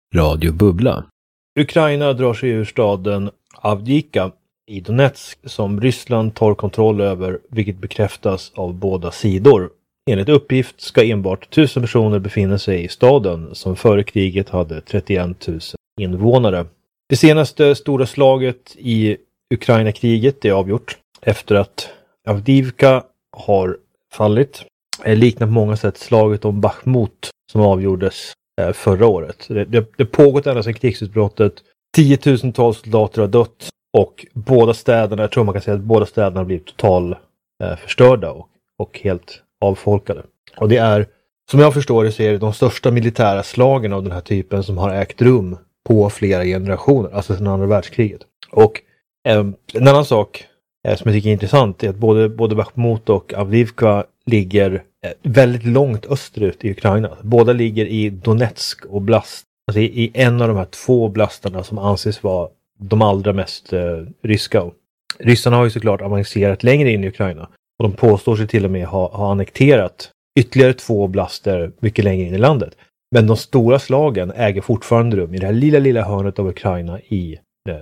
Radio Bubbla. Ukraina drar sig ur staden Avdiivka i Donetsk som Ryssland tar kontroll över, vilket bekräftas av båda sidor. Enligt uppgift ska enbart 1000 personer befinna sig i staden som före kriget hade 31 000 invånare. Det senaste stora slaget i Ukraina-kriget är avgjort efter att Avdiivka har fallit. Liknar på många sätt slaget om Bakhmut som avgjordes förra året. Det pågått ända sedan krigsutbrottet. 10 000-tals soldater har dött och båda städerna, jag tror man kan säga att båda städerna har blivit total förstörda och helt avfolkade. Och det är, som jag förstår det, så är det de största militära slagen av den här typen som har ägt rum på flera generationer, alltså sedan andra världskriget. Och en annan sak som jag tycker är intressant är att både Bakhmut och Avdiivka ligger väldigt långt österut i Ukraina. Båda ligger i Donetsk oblast, alltså i en av de här två oblastarna som anses vara de allra mest ryska. Ryssarna har ju såklart avancerat längre in i Ukraina och de påstår sig till och med ha annekterat ytterligare 2 oblaster mycket längre in i landet. Men de stora slagen äger fortfarande rum i det här lilla hörnet av Ukraina i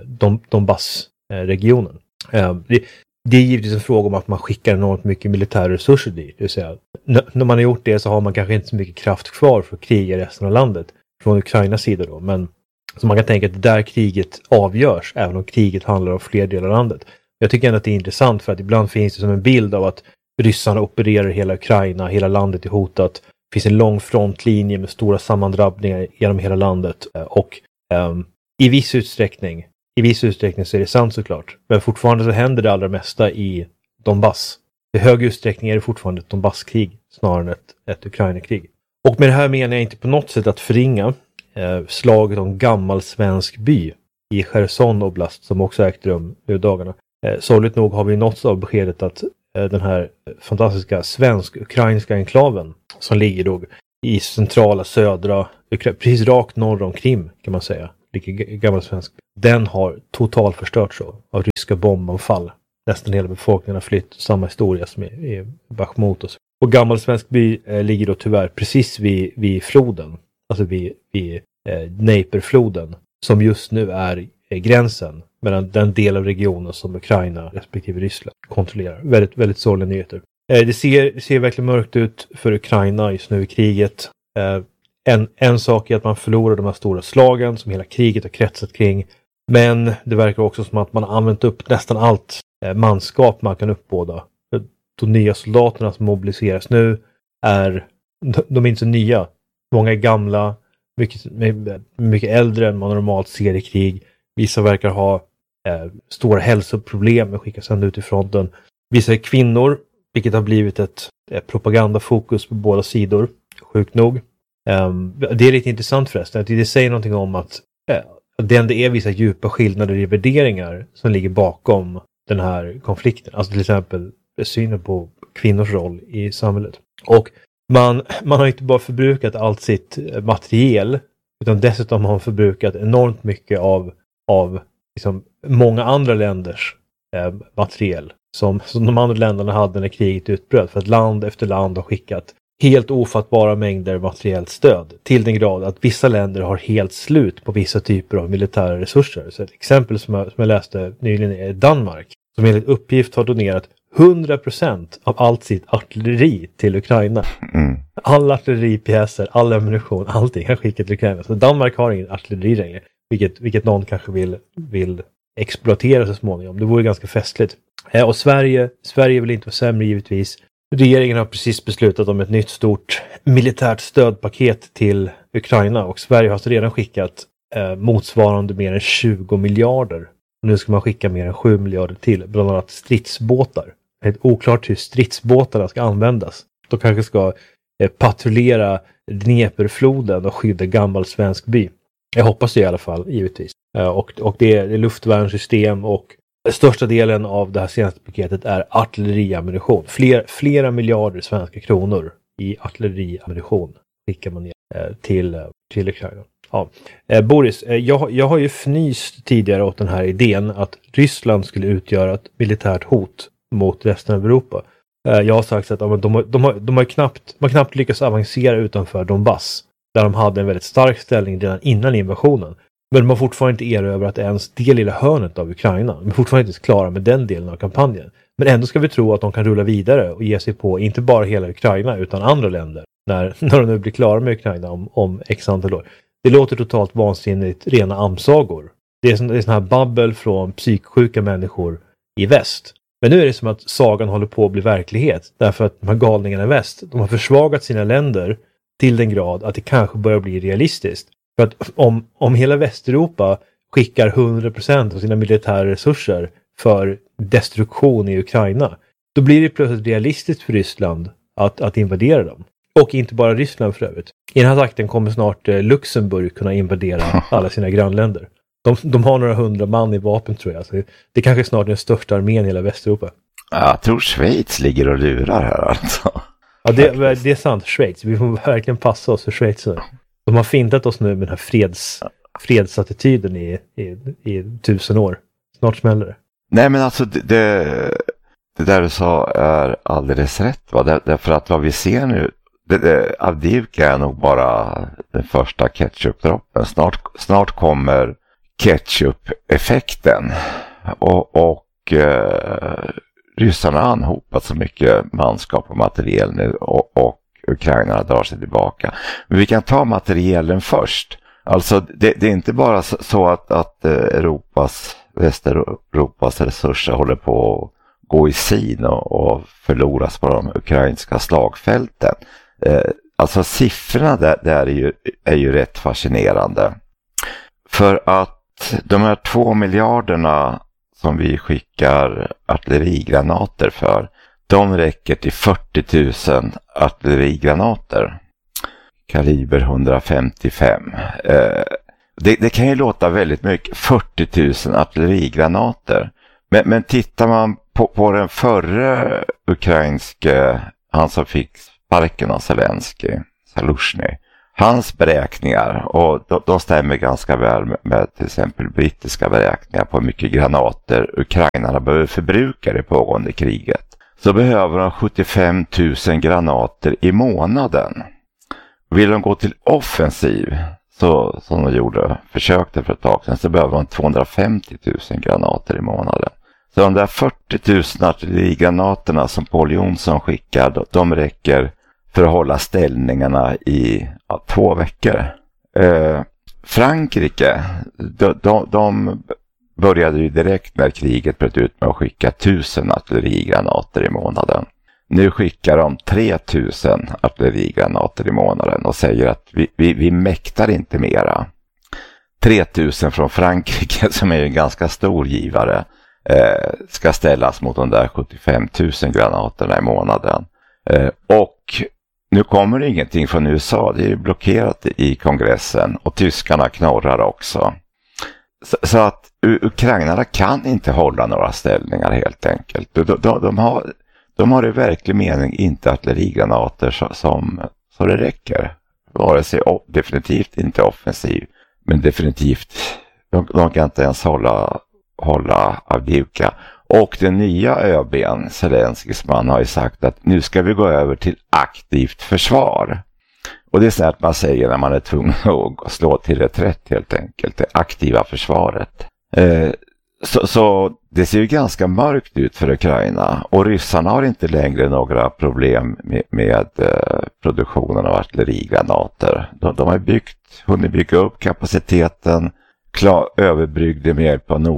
Donbass-regionen. Det är givetvis en fråga om att man skickar enormt mycket militära resurser dit. Det vill säga, när man har gjort det så har man kanske inte så mycket kraft kvar för att kriga resten av landet från Ukrainas sida då. Men så man kan tänka att det där kriget avgörs även om kriget handlar om fler delar av landet. Jag tycker ändå att det är intressant för att ibland finns det som en bild av att ryssarna opererar hela Ukraina, hela landet är hotat. Det finns en lång frontlinje med stora sammandrabbningar genom hela landet och i viss utsträckning så är det sant såklart. Men fortfarande så händer det allra mesta i Donbass. I hög utsträckning är det fortfarande ett Donbasskrig snarare än ett Ukraina-krig. Och med det här menar jag inte på något sätt att förringa slaget om gammal svensk by i Cherson oblast som också ägt rum i dagarna. Sorgligt nog har vi nåtts av beskedet att den här fantastiska svensk-ukrainska enklaven som ligger då i centrala södra Ukraina, precis rakt norr om Krim kan man säga, gammal svensk. Den har totalförstörts av ryska bombanfall. Nästan hela befolkningen har flytt, samma historia som i Bakhmut. Och gammal svensk by ligger då tyvärr precis vid floden, alltså vid Dneiperfloden, som just nu är gränsen mellan den del av regionen som Ukraina respektive Ryssland kontrollerar. Väldigt, väldigt sorgliga nyheter. Det ser verkligen mörkt ut för Ukraina just nu i kriget. En sak är att man förlorar de här stora slagen som hela kriget har kretsat kring. Men det verkar också som att man har använt upp nästan allt manskap man kan uppbåda. De nya soldaterna som mobiliseras nu de är inte så nya. Många är gamla, mycket äldre än man normalt ser i krig. Vissa verkar ha stora hälsoproblem och skickas ändå ut i fronten. Vissa är kvinnor, vilket har blivit ett propagandafokus på båda sidor, sjukt nog. Det är lite intressant förresten, att det säger någonting om att det ändå är vissa djupa skillnader i värderingar som ligger bakom den här konflikten. Alltså till exempel synen på kvinnors roll i samhället. Och man har inte bara förbrukat allt sitt materiel, utan dessutom har man förbrukat enormt mycket av liksom många andra länders materiel som de andra länderna hade när kriget utbröt, för att land efter land har skickat helt ofattbara mängder materiellt stöd till den grad att vissa länder har helt slut på vissa typer av militära resurser. Så ett exempel som jag läste nyligen är Danmark, som enligt uppgift har donerat 100% av allt sitt artilleri till Ukraina. Alla artilleripjäser, all ammunition, allting har skickat till Ukraina. Så Danmark har ingen artilleri längre, vilket någon kanske vill exploatera så småningom. Det vore ganska festligt. Och Sverige vill inte vara sämre givetvis. Regeringen har precis beslutat om ett nytt stort militärt stödpaket till Ukraina och Sverige har redan skickat motsvarande mer än 20 miljarder. Och nu ska man skicka mer än 7 miljarder till, bland annat stridsbåtar. Det är oklart hur stridsbåtarna ska användas. De kanske ska patrullera Dneiperfloden och skydda gammal svensk by. Jag hoppas det i alla fall, givetvis. Och det är luftvärnssystem och största delen av det här senaste paketet är artilleriammunition. Flera miljarder svenska kronor i artilleriammunition skickar man ner till Ukraina. Ja. Boris, jag har ju fnyst tidigare åt den här idén att Ryssland skulle utgöra ett militärt hot mot resten av Europa. Jag har sagt att de har knappt lyckats avancera utanför Donbass. där de hade en väldigt stark ställning redan innan invasionen. Men de har fortfarande inte erövrat ens det lilla hörnet av Ukraina. De är fortfarande inte klara med den delen av kampanjen. Men ändå ska vi tro att de kan rulla vidare och ge sig på inte bara hela Ukraina utan andra länder. När de nu blir klara med Ukraina om x antal år. Det låter totalt vansinnigt rena amsagor. Det är sån här babbel från psyksjuka människor i väst. Men nu är det som att sagan håller på att bli verklighet. Därför att de här galningarna i väst, de har försvagat sina länder till den grad att det kanske börjar bli realistiskt. För att om hela Västeuropa skickar 100% av sina militära resurser för destruktion i Ukraina, då blir det plötsligt realistiskt för Ryssland att invadera dem. Och inte bara Ryssland för övrigt. I den här takten kommer snart Luxemburg kunna invadera alla sina grannländer. De har några 100 man i vapen tror jag. Så det kanske är snart den största armén i hela Västeuropa. Jag tror Schweiz ligger och lurar här alltså. Ja, det är sant. Schweiz. Vi får verkligen passa oss för Schweiz nu. De har fintat oss nu med den här fredsattityden i 1000 år. Snart smäller det. Nej men alltså det där du sa är alldeles rätt. Va? Därför att vad vi ser nu, Avdiivka är nog bara den första ketchup-droppen. Snart kommer ketchup-effekten. Och ryssarna har anhopat så mycket manskap och materiel nu och Ukraina drar sig tillbaka. Men vi kan ta materielen först. Alltså det är inte bara så att Västeuropas resurser håller på att gå i sin och förloras på de ukrainska slagfälten. Alltså siffrorna där är ju rätt fascinerande. För att de här 2 miljarderna som vi skickar artillerigranater för, de räcker till 40 000 artillerigranater. Kaliber 155. Det kan ju låta väldigt mycket, 40 000 artillerigranater. Men tittar man på den förre ukrainske, han som fick sparken av Zelensky, Zaluzhny, hans beräkningar, och de stämmer ganska väl med till exempel brittiska beräkningar på hur mycket granater ukrainarna behöver förbruka i det pågående kriget. Så behöver de 75 000 granater i månaden. Vill de gå till offensiv, så som de försökte för ett tag sedan, så behöver de 250 000 granater i månaden. Så de där 40 000 artillerigranaterna som Paul Jonsson skickar, de räcker för att hålla ställningarna i 2 veckor. Frankrike, de började ju direkt när kriget bröt ut med att skicka 1000 artillerigranater i månaden. Nu skickar de 3000 artillerigranater i månaden och säger att vi mäktar inte mera. 3000 från Frankrike, som är en ganska stor givare, ska ställas mot de där 75 000 granaterna i månaden. Och nu kommer det ingenting från USA. Det är blockerat i kongressen och tyskarna knorrar också. Så att ukrainarna kan inte hålla några ställningar helt enkelt. De har i verklig mening inte artillerigranater så det räcker. Vare sig definitivt inte offensiv, men definitivt de kan inte ens hålla Avdiivka. Och den nya ÖB:n, Zelenskys man, har ju sagt att nu ska vi gå över till aktivt försvar. Och det är så att man säger när man är tvungen att slå till reträtt helt enkelt, det aktiva försvaret. Så det ser ju ganska mörkt ut för Ukraina, och ryssarna har inte längre några problem med produktionen av artillerigranater. De har hunnit bygga upp kapaciteten, överbryggde med hjälp av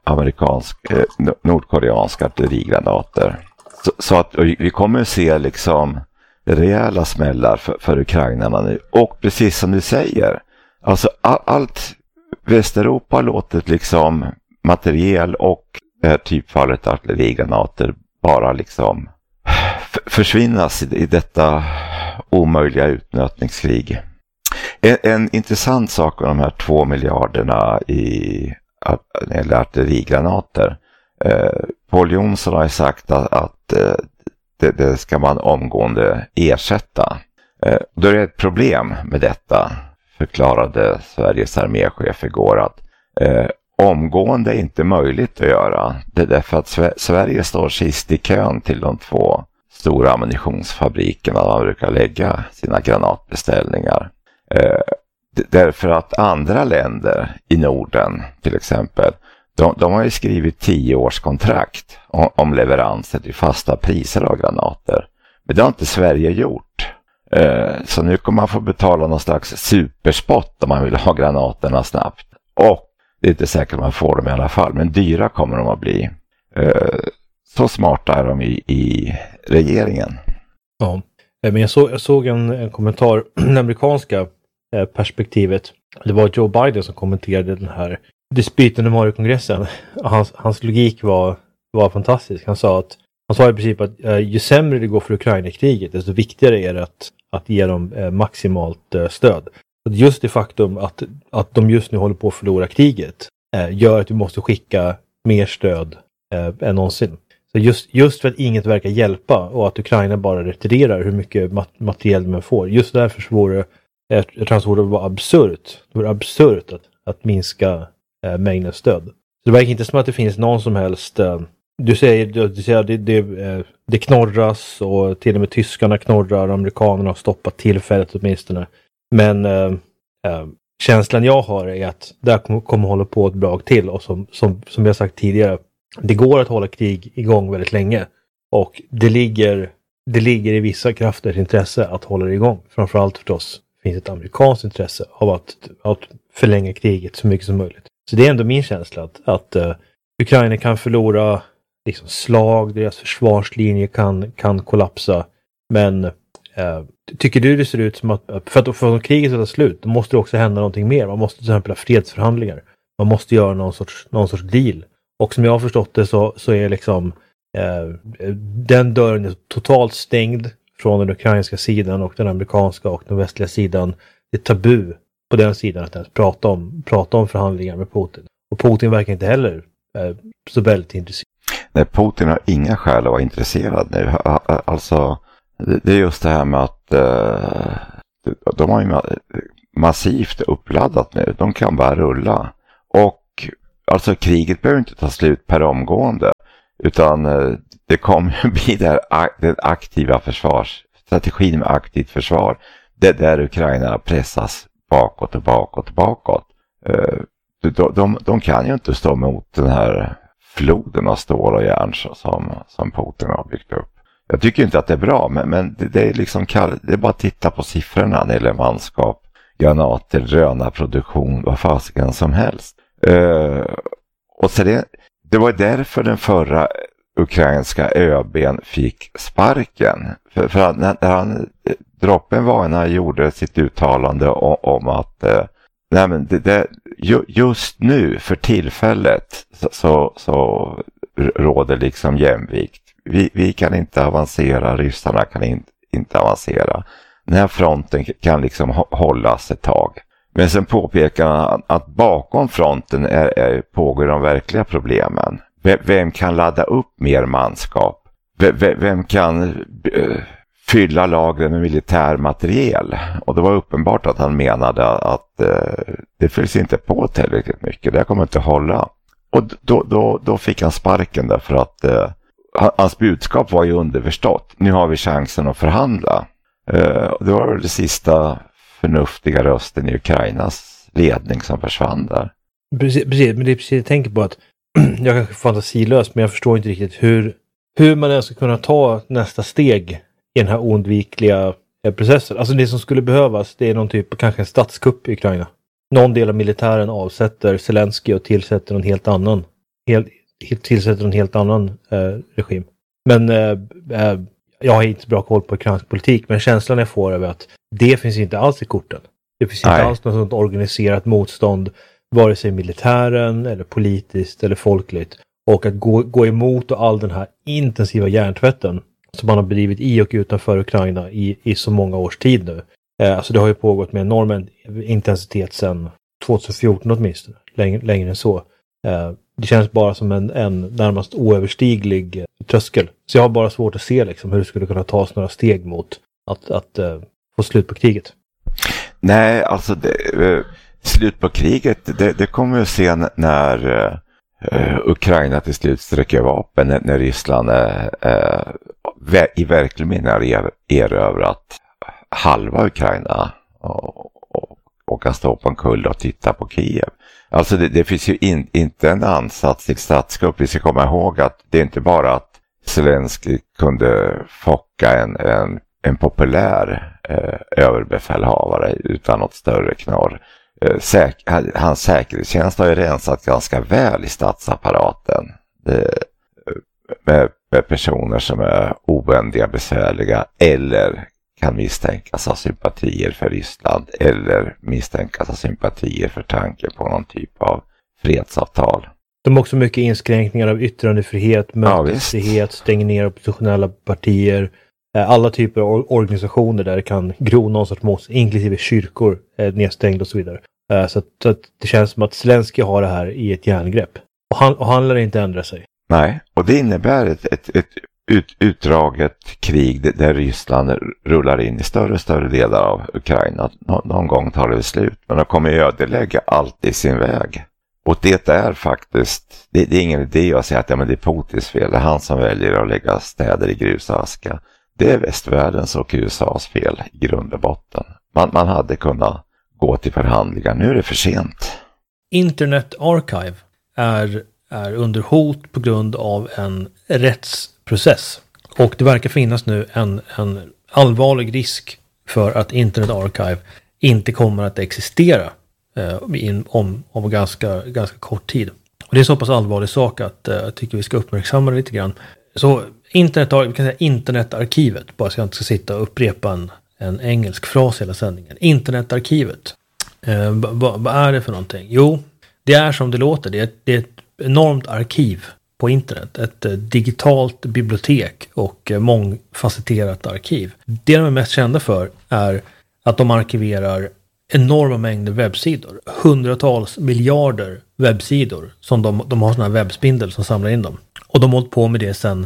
nordkoreanska artillerigranater. Så att vi kommer att se liksom rejäla smällar för ukrainarna nu. Och precis som du säger, alltså allt Västeuropa har låtit liksom materiel och det här typfallet artillerigranater bara liksom försvinnas i detta omöjliga utnötningskrig. En intressant sak om de här 2 miljarderna i artillerigranater. Paul Jonsson har sagt att det ska man omgående ersätta. Då är det ett problem med detta, förklarade Sveriges arméchef igår, att omgående är inte möjligt att göra. Det är därför att Sverige står sist i kön till de 2 stora ammunitionsfabrikerna där man brukar lägga sina granatbeställningar. Därför att andra länder i Norden till exempel, de har ju skrivit 10-årskontrakt om leveranser till fasta priser av granater. Men det har inte Sverige gjort. Så nu kommer man få betala någon slags superspott om man vill ha granaterna snabbt. Och det är inte säkert att man får dem i alla fall, men dyra kommer de att bli. Så smarta är de i regeringen. Ja, men jag såg en kommentar, det amerikanska perspektivet. Det var Joe Biden som kommenterade den här dispyten i Mario-kongressen. Hans logik var fantastisk. Han sa i princip att ju sämre det går för Ukraina-kriget, desto viktigare är det att ge dem maximalt stöd. Just det faktum att de just nu håller på att förlora kriget gör att vi måste skicka mer stöd än någonsin. Så just för att inget verkar hjälpa och att Ukraina bara retirerar hur mycket materiel man får. Just därför så vore det vara absurt. Det vore absurt att minska mängden stöd. Så det verkar inte som att det finns någon som helst... Du säger att det knorras och till och med tyskarna knorrar, amerikanerna har stoppat tillfället åtminstone. Men känslan jag har är att det kommer hålla på ett bra till och som jag sagt tidigare, det går att hålla krig igång väldigt länge och det ligger i vissa krafters intresse att hålla det igång. Framförallt förstås finns ett amerikanskt intresse av att förlänga kriget så mycket som möjligt. Så det är ändå min känsla att Ukraina kan förlora liksom slag, deras försvarslinje kan kollapsa. Men tycker du det ser ut som att för att kriget ska ta slut, då måste det också hända någonting mer. Man måste till exempel ha fredsförhandlingar. Man måste göra någon sorts deal. Och som jag har förstått det så är liksom den dörren är totalt stängd från den ukrainska sidan och den amerikanska och den västliga sidan. Det är tabu på den sidan att ens prata om förhandlingar med Putin. Och Putin verkar inte heller så väldigt intresserad. Nej, Putin har inga skäl att vara intresserad nu. Alltså, det är just det här med att de har ju massivt uppladdat nu. De kan bara rulla. Och alltså kriget behöver inte ta slut per omgående. Utan det kommer ju bli den aktiva strategin med aktivt försvar. Det där Ukraina pressas bakåt och bakåt och bakåt. De kan ju inte stå mot den här floden av stål och järn som Putin har byggt upp. Jag tycker inte att det är bra, men det är liksom det är bara att titta på siffrorna när det gäller manskap, granater, drönarproduktion, vad fasiken som helst. Och så det var därför den förra ukrainska ÖB:n fick sparken. För att när droppen var när han gjorde sitt uttalande om att nej men just nu för tillfället så råder liksom jämvikt. Vi kan inte avancera, ryssarna kan inte avancera. Den här fronten kan liksom hållas ett tag. Men sen påpekar han att bakom fronten pågår de verkliga problemen. Vem kan ladda upp mer manskap? Vem kan fylla lagren med militär materiel? Och det var uppenbart att han menade att det fylls inte på tillräckligt mycket. Det kommer inte hålla. Och då fick han sparken därför att hans budskap var ju underförstått. Nu har vi chansen att förhandla. Det var det sista förnuftiga rösten i Ukrainas ledning som försvann där. Precis, men det är precis jag tänker på att jag kanske är fantasilös, men jag förstår inte riktigt hur man ens ska kunna ta nästa steg i den här oundvikliga processen. Alltså det som skulle behövas, det är någon typ, kanske en statskupp i Ukraina. Någon del av militären avsätter Zelensky och tillsätter en helt annan regim. Men jag har inte bra koll på ukrainsk politik, men känslan jag får över att det finns inte alls i korten. Det finns inte alls något sånt organiserat motstånd, vare sig militären eller politiskt eller folkligt. Och att gå emot all den här intensiva hjärntvätten som man har bedrivit i och utanför Ukraina i så många års tid nu. Alltså det har ju pågått med enorm intensitet sedan 2014 åtminstone. Längre än så. Det känns bara som en närmast oöverstiglig tröskel. Så jag har bara svårt att se liksom hur det skulle kunna tas några steg mot att få slut på kriget. Nej, alltså slut på kriget, det kommer vi att se när Ukraina till slut sträcker vapen, när Ryssland i verklig mening har erövrat halva Ukraina åka stå på en kulle och titta på Kiev. Alltså det finns ju inte en ansats till statskupp. Vi ska komma ihåg att det är inte bara att Zelenskyj kunde focka en populär överbefälhavare utan något större knorr. Hans säkerhetstjänst har ju rensat ganska väl i statsapparaten. Med personer som är ovänliga, besvärliga eller kan misstänkas ha sympatier för Ryssland eller misstänkas ha sympatier för tanken på någon typ av fredsavtal. De har också mycket inskränkningar av yttrandefrihet, mötesfrihet, stänger ner oppositionella partier, alla typer av organisationer där det kan gro någon sorts motstånd, inklusive kyrkor nedstängda och så vidare. Så att det känns som att Zelenskyj har det här i ett järngrepp. Och han lär inte ändra sig. Nej, och det innebär ett utdraget krig där Ryssland rullar in i större och större delar av Ukraina. Någon gång tar det slut, men de kommer ödelägga allt i sin väg. Och det är faktiskt, det är ingen idé att säga att men det är Putins fel. Det är han som väljer att lägga städer i grus och aska. Det är västvärldens och USAs fel i grund och botten. Man hade kunnat gå till förhandlingar. Nu är det för sent. Internet Archive är under hot på grund av en rättsprocess. Och det verkar finnas nu en allvarlig risk för att Internet Archive inte kommer att existera om ganska kort tid. Och det är en så pass allvarlig sak att jag tycker vi ska uppmärksamma det lite grann. Så internetarkivet, bara så jag inte ska sitta och upprepa en engelsk fras hela sändningen. Internetarkivet. Vad är det för någonting? Jo, det är som det låter. Det är ett enormt arkiv på internet. Ett digitalt bibliotek och mångfacetterat arkiv. Det de är mest kända för är att de arkiverar enorma mängder webbsidor. Hundratals miljarder webbsidor som de har såna här webbspindel som samlar in dem. Och de har hållit på med det sedan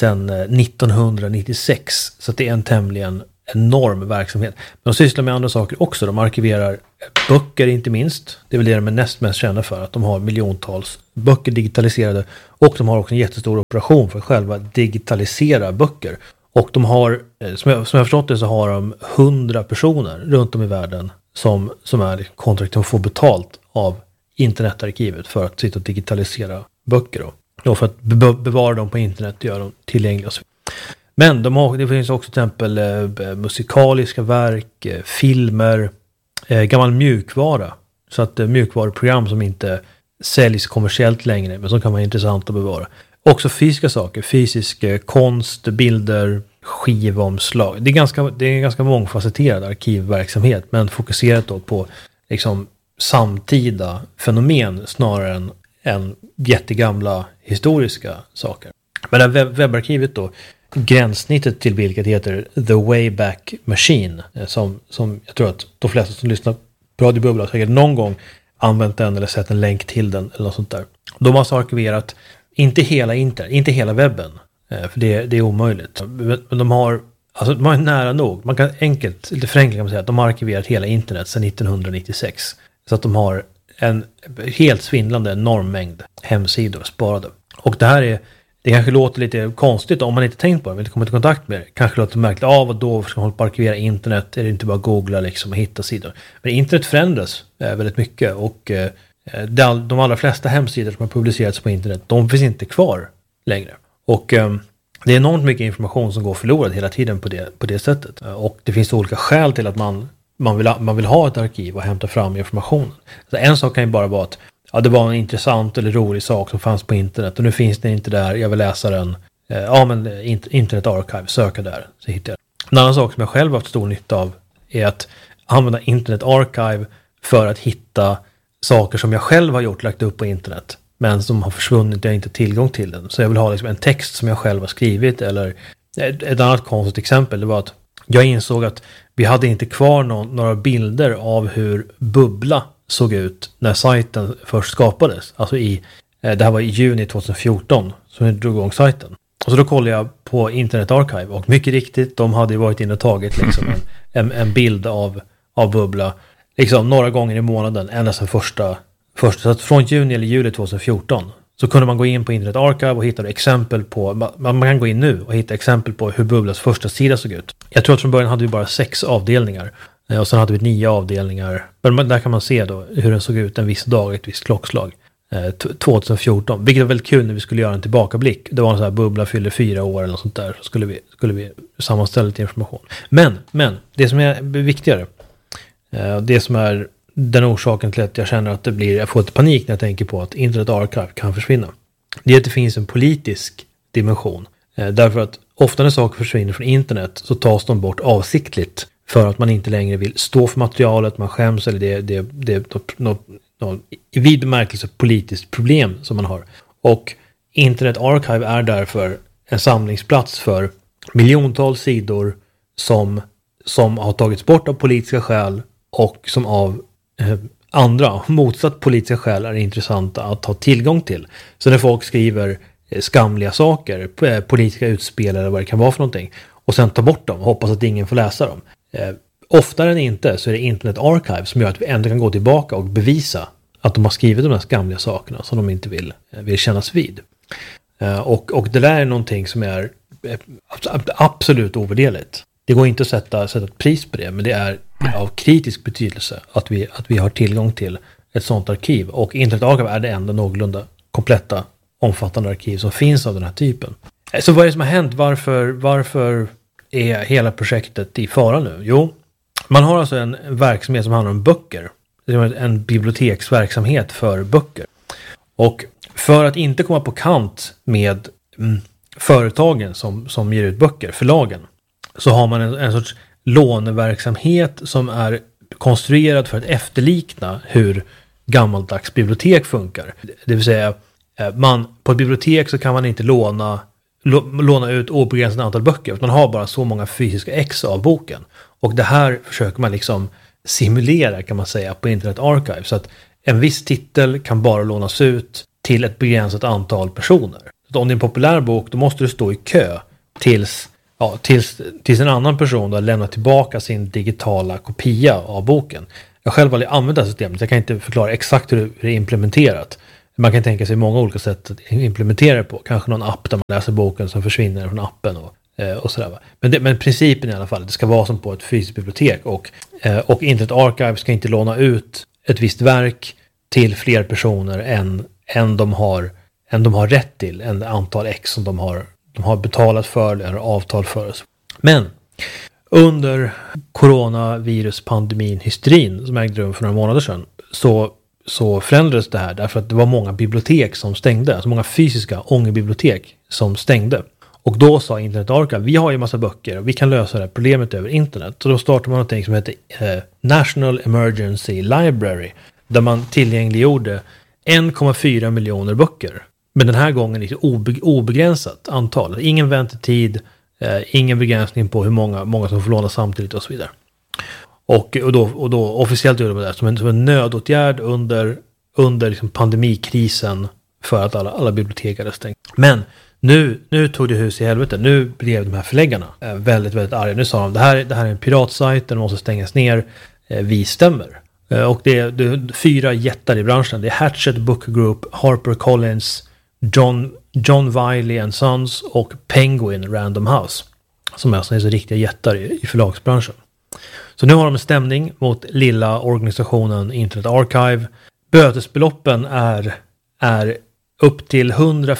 1996. Så att det är en tämligen enorm verksamhet. Men de sysslar med andra saker också. De arkiverar böcker inte minst. Det är väl det de är näst mest kända för. Att de har miljontals böcker digitaliserade. Och de har också en jättestor operation för att själva digitalisera böcker. Och de har, som jag förstått det, så har de 100 personer runt om i världen som är kontrakt att få betalt av internetarkivet för att sitta och digitalisera böcker och för att bevara dem på internet och göra dem tillgängliga. Men det finns också till exempel musikaliska verk, filmer, gammal mjukvara. Så att mjukvaruprogram som inte säljs kommersiellt längre men som kan vara intressant att bevara. Också fysiska saker, fysisk konst, bilder, skivomslag. Det är en ganska mångfacetterad arkivverksamhet men fokuserat då på liksom samtida fenomen snarare än jättegamla historiska saker. Men det här webbarkivet då, gränssnittet till vilket heter The Wayback Machine, som jag tror att de flesta som lyssnar på Radio Bubbla har säkert någon gång använt den eller sett en länk till den eller något sånt där. De har alltså arkiverat inte hela internet, inte hela webben, för det är omöjligt. Men de har nära nog, man kan enkelt, lite förenklat kan man säga att de har arkiverat hela internet sedan 1996. Så att de har en helt svindlande enorm mängd hemsidor sparade. Och det kanske låter lite konstigt om man inte tänkt på det, inte kommit i kontakt med det. Kanske låter märkligt, vad då ska man hålla på att arkivera internet? Är det inte bara googla liksom och hitta sidor? Men internet förändras väldigt mycket och de allra flesta hemsidor som har publicerats på internet, de finns inte kvar längre. Och det är enormt mycket information som går förlorad hela tiden på det sättet. Och det finns olika skäl till att man vill ha ett arkiv och hämta fram informationen. Så en sak kan ju bara vara att det var en intressant eller rolig sak som fanns på internet och nu finns det inte där, jag vill läsa den. Internet Archive, söka där så hittar jag. En annan sak som jag själv har haft stor nytta av är att använda Internet Archive för att hitta saker som jag själv har lagt upp på internet men som har försvunnit, jag har inte tillgång till den. Så jag vill ha liksom en text som jag själv har skrivit. Eller ett annat konstigt exempel, det var att jag insåg att vi hade inte kvar några bilder av hur Bubbla såg ut när sajten först skapades. Alltså det här var i juni 2014 som jag drog igång sajten. Och så då kollade jag på Internet Archive och mycket riktigt, de hade ju varit inne och tagit liksom en bild av Bubbla liksom några gånger i månaden ända sedan första. Så att från juni eller juli 2014 så kunde man gå in på Internet Archive och hitta exempel på, man kan gå in nu och hitta exempel på hur Bubblas första sida såg ut. Jag tror att från början hade vi bara 6 avdelningar. Och sen hade vi 9 avdelningar. Men där kan man se då hur den såg ut en viss dag, ett visst klockslag. 2014. Vilket var väldigt kul när vi skulle göra en tillbakablick. Det var en sån här bubbla fyller 4 år eller något sånt där. Så skulle vi sammanställa lite information. Men det som är viktigare. Det som är den orsaken till att jag känner att jag får ett panik när jag tänker på att Internet Archive kan försvinna. Det är att det finns en politisk dimension. Därför att ofta när saker försvinner från internet så tas de bort avsiktligt för att man inte längre vill stå för materialet, man skäms eller det är något i vid bemärkelse politiskt problem som man har. Och Internet Archive är därför en samlingsplats för miljontals sidor som har tagits bort av politiska skäl och som av andra motsatt politiska skäl är intressanta att ha tillgång till. Så när folk skriver skamliga saker, politiska utspel eller vad det kan vara för någonting och sen tar bort dem och hoppas att ingen får läsa dem. Oftare än inte så är det Internet Archive som gör att vi ändå kan gå tillbaka och bevisa att de har skrivit de här skamliga sakerna som de inte vill kännas vid. Och det där är någonting som är absolut ovärderligt. Det går inte att sätta ett pris på det, men det är av kritisk betydelse att vi har tillgång till ett sådant arkiv. Och Internet Archive är det enda någorlunda kompletta, omfattande arkiv som finns av den här typen. Så vad är det som har hänt? Varför är hela projektet i fara nu? Jo, man har alltså en verksamhet som handlar om böcker. Det är en biblioteksverksamhet för böcker. Och för att inte komma på kant med företagen som ger ut böcker, förlagen, så har man en sorts låneverksamhet som är konstruerad för att efterlikna hur gammaldags bibliotek funkar. Det vill säga, på ett bibliotek så kan man inte låna ut obegränsat antal böcker. Man har bara så många fysiska ex av boken. Och det här försöker man liksom simulera, kan man säga, på Internet Archive. Så att en viss titel kan bara lånas ut till ett begränsat antal personer. Så om det är en populär bok, då måste du stå i kö tills en annan person har lämnat tillbaka sin digitala kopia av boken. Jag själv har aldrig använt det här systemet. Jag kan inte förklara exakt hur det är implementerat. Man kan tänka sig många olika sätt att implementera det på. Kanske någon app där man läser boken som försvinner från appen och sådär. Men principen i alla fall, det ska vara som på ett fysiskt bibliotek. Och Internet Archive ska inte låna ut ett visst verk till fler personer än de har rätt till. En antal ex som de har betalat för eller avtal för. Men under coronaviruspandemin, hysterin som ägde rum för några månader sedan, så förändrades det här därför att det var många bibliotek som stängde. Alltså många fysiska ångerbibliotek som stängde. Och då sa Internet Archive, vi har ju massa böcker och vi kan lösa det här problemet över internet. Så då startade man någonting som heter National Emergency Library, där man tillgängliggjorde 1,4 miljoner böcker. Men den här gången är det obegränsat antal. Ingen väntetid, ingen begränsning på hur många som får låna samtidigt och så vidare. Och då officiellt gjorde man det som en nödåtgärd under liksom pandemikrisen för att alla bibliotek hade stängt. Men nu tog det hus i helvete. Nu blev de här förläggarna väldigt, väldigt arga. Nu sa de, det här är en piratsajt, den måste stängas ner. Vi stämmer. Och det är 4 jättar i branschen. Det är Hachette Book Group, HarperCollins, John Wiley & Sons och Penguin Random House. Som alltså är så riktiga jättar i förlagsbranschen. Så nu har de en stämning mot lilla organisationen Internet Archive. Bötesbeloppen är upp till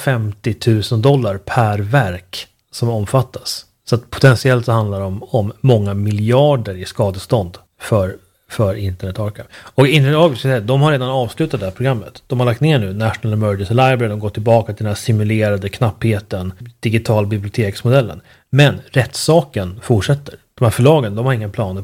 $150,000 per verk som omfattas. Så att potentiellt så handlar det om många miljarder i skadestånd för Internet Archive. Och Internet Archive, de har redan avslutat det här programmet. De har lagt ner nu National Emergency Library, de går tillbaka till den här simulerade knappheten, digital biblioteksmodellen. Men rättssaken fortsätter. De här förlagen, de har inga planer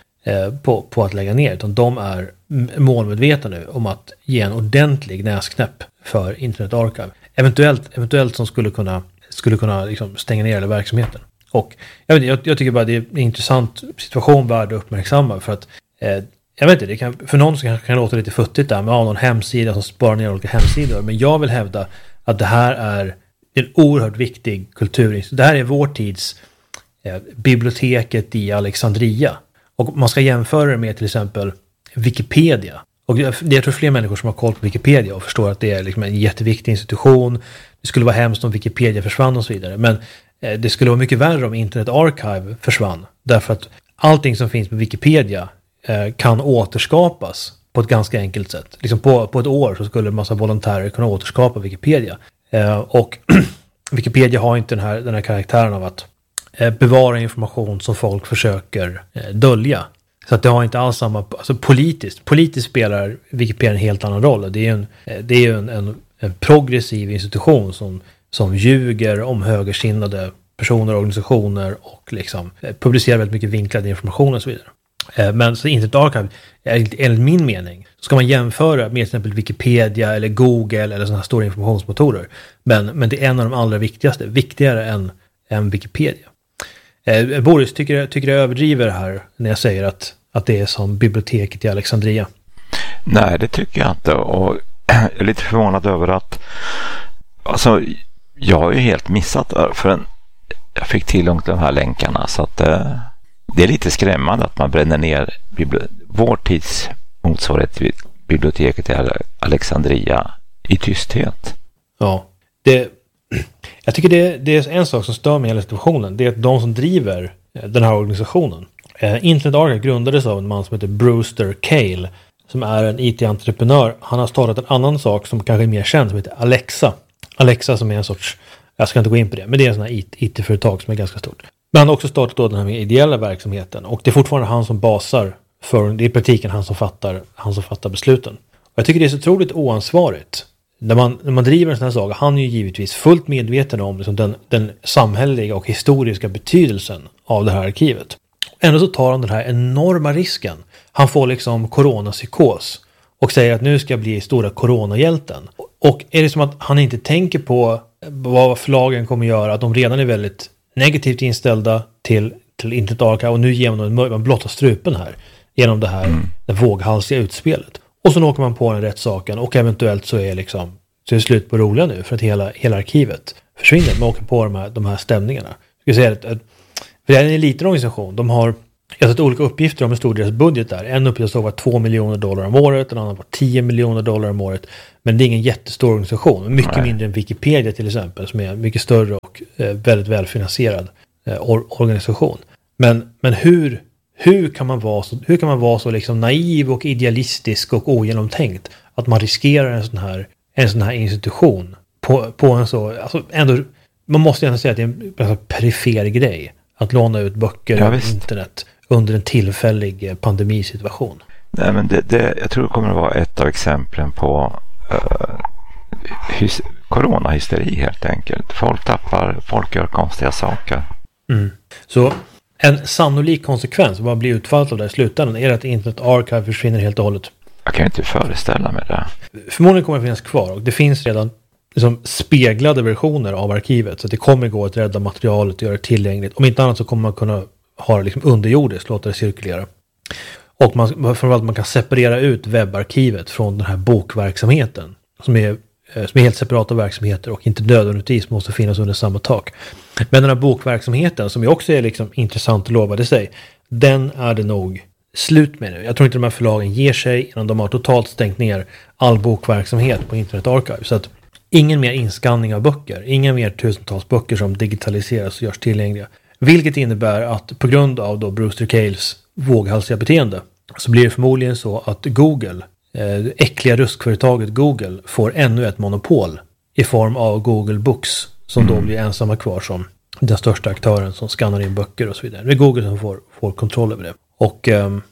på att lägga ner, utan de är målmedvetna nu om att ge en ordentlig näsknäpp för Internet Archive. Eventuellt som skulle kunna liksom stänga ner hela verksamheten. Och jag tycker bara det är en intressant situation värd att uppmärksamma, för att jag vet inte, för någon som kan låta lite futtigt där med någon hemsida som sparar ner olika hemsidor, men jag vill hävda att det här är en oerhört viktig kultur. Det här är vår tids biblioteket i Alexandria. Och man ska jämföra det med till exempel Wikipedia. Och jag tror fler människor som har koll på Wikipedia och förstår att det är liksom en jätteviktig institution. Det skulle vara hemskt om Wikipedia försvann och så vidare. Men det skulle vara mycket värre om Internet Archive försvann. Därför att allting som finns på Wikipedia kan återskapas på ett ganska enkelt sätt. Liksom på ett år så skulle en massa volontärer kunna återskapa Wikipedia. Och Wikipedia har inte den här karaktären av att bevara information som folk försöker dölja. Så att det har inte alls samma, alltså politiskt spelar Wikipedia en helt annan roll. Det är ju en progressiv institution som ljuger om högersinnade personer och organisationer och liksom publicerar väldigt mycket vinklad information och så vidare. Men så Internet Archive, enligt min mening, så ska man jämföra med till exempel Wikipedia eller Google eller sådana här stora informationsmotorer. Men det är en av de allra viktigare än Wikipedia. Boris, tycker jag överdriver här när jag säger att det är som biblioteket i Alexandria? Nej, det tycker jag inte. Och jag är lite förvånad över att alltså, jag har ju helt missat för jag fick tillgång till de här länkarna, så att det är lite skrämmande att man bränner ner vår tids motsvarighet till biblioteket i Alexandria i tysthet. Ja, jag tycker det är en sak som stör mig i hela situationen. Det är att de som driver den här organisationen. Internet Archive grundades av en man som heter Brewster Kahle, som är en IT-entreprenör. Han har startat en annan sak som kanske är mer känd som heter Alexa. Alexa som är en sorts, jag ska inte gå in på det, men det är en sån här IT-företag som är ganska stort. Men han har också startat då den här med ideella verksamheten, och det är fortfarande han som basar för, det är i praktiken han som fattar besluten. Och jag tycker det är så otroligt oansvarigt. När man driver en sån här sak, han är ju givetvis fullt medveten om liksom den samhälleliga och historiska betydelsen av det här arkivet. Ändå så tar han den här enorma risken. Han får liksom coronapsykos och säger att nu ska jag bli stora coronahjälten. Och är det som att han inte tänker på vad förlagen kommer göra, att de redan är väldigt negativt inställda till Internet Archive, och nu ger man blotta strupen här genom det här det våghalsiga utspelet. Och så åker man på den rätt saken, och eventuellt så är det slut på roliga nu, för att hela arkivet försvinner. Man åker på de här stämningarna. Jag ska säga att för det är en liten organisation. Jag har sett olika uppgifter om hur stor deras budget är. En uppgift var $2 miljoner om året, en annan var $10 miljoner om året. Men det är ingen jättestor organisation. Mycket mindre än Wikipedia till exempel, som är en mycket större och väldigt välfinansierad organisation. Men hur kan man vara så liksom naiv och idealistisk och ogenomtänkt att man riskerar en sån här institution på en så, alltså ändå, man måste ändå säga att det är en perifer grej att låna ut böcker över internet under en tillfällig pandemisituation. Nej, men jag tror det kommer att vara ett av exemplen på coronahysteri helt enkelt. Folk gör konstiga saker. Så en sannolik konsekvens, vad blir utfallet av det i slutändan, är att Internet Archive försvinner helt och hållet. Jag kan inte föreställa mig det. Förmodligen kommer det finnas kvar, och det finns redan liksom speglade versioner av arkivet, så att det kommer gå att rädda materialet och göra det tillgängligt. Om inte annat så kommer man kunna ha det liksom underjordiskt, låta det cirkulera. Och framförallt man kan separera ut webbarkivet från den här bokverksamheten som är helt separata verksamheter och inte nödvändigtvis måste finnas under samma tak. Men den här bokverksamheten, som ju också är liksom intressant att lova det sig, den är det nog slut med nu. Jag tror inte de här förlagen ger sig innan de har totalt stängt ner all bokverksamhet på Internet Archive. Så att ingen mer inskanning av böcker, inga mer tusentals böcker som digitaliseras och görs tillgängliga. Vilket innebär att på grund av då Brewster Kahles våghalsiga beteende så blir det förmodligen så att Google, det äckliga ruskföretaget Google, får ännu ett monopol i form av Google Books, som då blir ensamma kvar som den största aktören som skannar in böcker och så vidare. Det är Google som får kontroll över det. Och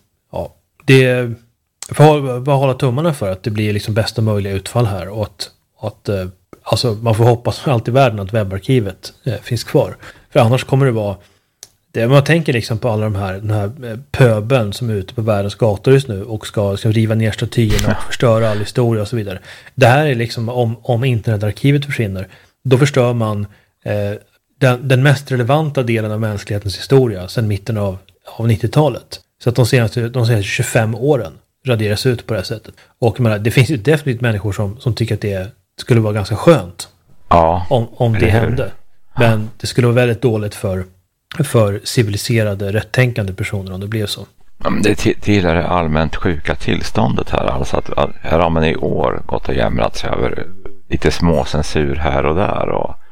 det får bara hålla tummarna för att det blir liksom bästa möjliga utfall här, och att alltså man får hoppas för allt i världen att webbarkivet finns kvar. För annars kommer det vara man tänker liksom på alla den här pöbeln som är ute på världens gator just nu och ska riva ner statyerna och förstöra all historia och så vidare. Det här är liksom, om internetarkivet försvinner, då förstör man den mest relevanta delen av mänsklighetens historia sedan mitten av 90-talet. Så att de senaste 25 åren raderas ut på det här sättet. Och det finns ju definitivt människor som tycker att det skulle vara ganska skönt om det hände. Men det skulle vara väldigt dåligt för civiliserade, rättänkande personer om det blev så. Det tillhör det allmänt sjuka tillståndet här. Alltså att här har man i år gått och jämrat sig över lite småcensur här och där.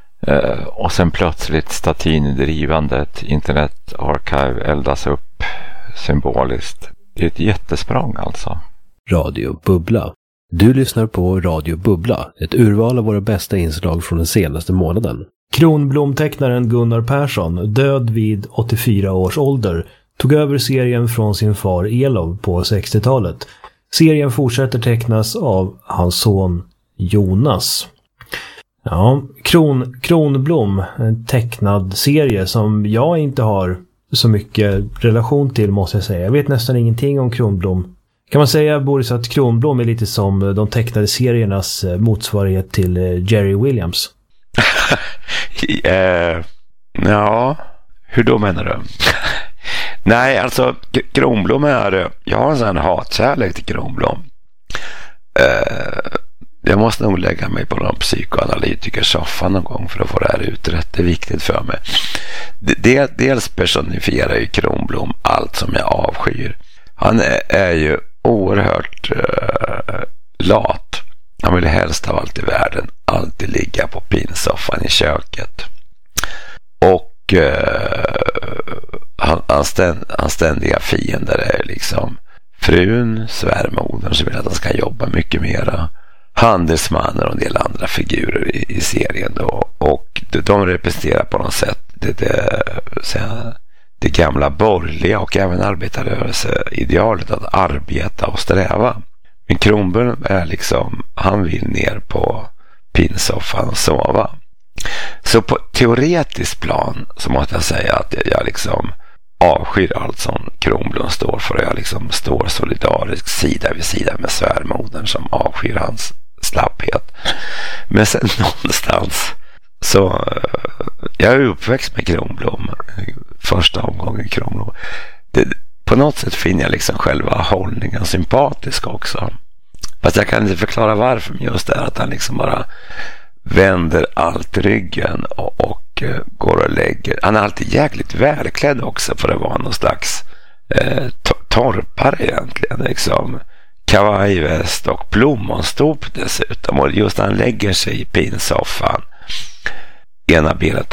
Och sen plötsligt statyn drivandet Internet Archive eldas upp symboliskt. Det är ett jättesprång alltså. Radio Bubbla. Du lyssnar på Radio Bubbla, ett urval av våra bästa inslag från den senaste månaden. Kronblomtecknaren Gunnar Persson, död vid 84 års ålder, tog över serien från sin far Elof på 60-talet. Serien fortsätter tecknas av hans son Jonas. Ja, Kronblom, en tecknad serie som jag inte har så mycket relation till, måste jag säga. Jag vet nästan ingenting om Kronblom. Kan man säga, Boris, att Kronblom är lite som de tecknade seriernas motsvarighet till Jerry Williams? Ja, hur då menar du? Nej, alltså Kronblom jag har en sån hatkärlek till Kronblom. Jag måste nog lägga mig på någon psykoanalytikersoffan någon gång för att få det här utrett. Det är viktigt för mig. Dels personifierar ju Kronblom allt som jag avskyr. Han är ju oerhört lat. Han vill helst av allt i världen alltid ligga på pinsoffan i köket. Och hans ständiga fiender är liksom frun, svärmodern som vill att han ska jobba mycket mera, handelsmannen och en del andra figurer i serien då. Och de representerar på något sätt det gamla borgerliga och även arbetarrörelseidealet att arbeta och sträva. Men Kronblom är liksom, han vill ner på pinsoffan och sova. Så på teoretiskt plan så måste jag säga att jag liksom avskyr allt som Kronblom står för, och jag liksom står solidariskt sida vid sida med svärmodern som avskyr hans slapphet. Men sen någonstans så jag är uppväxt med Kronblom, första omgången Kronblom. På något sätt finner jag liksom själva hållningen sympatisk också. Fast jag kan inte förklara varför, men just det är att han liksom bara vänder allt ryggen och går och lägger. Han är alltid jäkligt välklädd också för att vara någon slags torpare egentligen. Liksom kavajväst och plommonstop dessutom. Och just han lägger sig i pinsoffan, ena benet